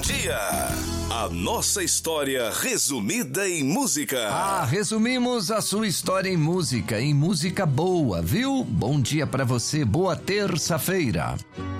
dia. A nossa história resumida em música. Resumimos a sua história em música boa, viu? Bom dia pra você, boa terça-feira.